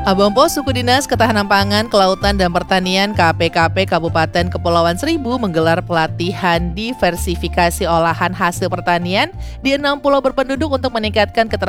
Abang Pos Suku Dinas Ketahanan Pangan, Kelautan dan Pertanian KPKP Kabupaten Kepulauan Seribu menggelar pelatihan diversifikasi olahan hasil pertanian di 6 pulau berpenduduk untuk meningkatkan keterampilan